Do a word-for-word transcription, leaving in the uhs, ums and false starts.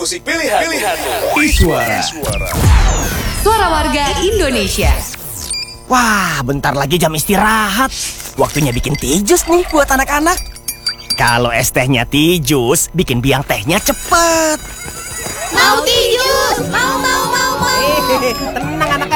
musik pilihan. Pilihanmu. Iswara. Suara warga Indonesia. Wah, bentar lagi jam istirahat. Waktunya bikin tea jus nih buat anak-anak. Kalau es tehnya tea jus, bikin biang tehnya cepet. Mau tea jus, mau mau mau mau. Tenang anak-anak.